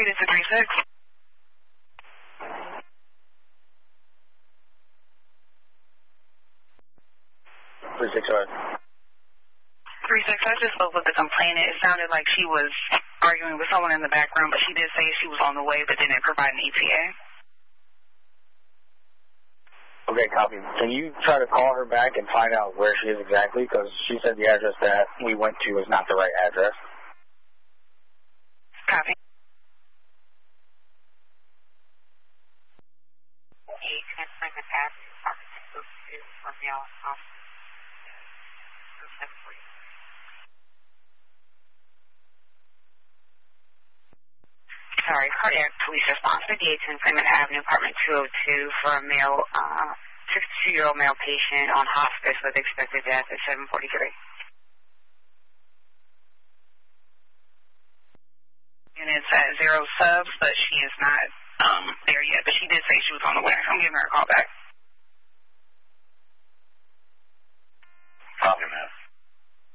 Street is a 36. 365. 36, I just spoke with the complainant. It sounded like she was arguing with someone in the background, but she did say she was on the way, but didn't provide an ETA. Okay, copy. Can you try to call her back and find out where she is exactly? Because she said the address that we went to is not the right address. Copy. Sorry, cardiac police response, 5810 Freeman Avenue, apartment 202 for a male, 62-year-old male patient on hospice with expected death at 7:43. Units at 0 subs, but she is not there yet, but she did say she was on the way. I'm giving her a call back.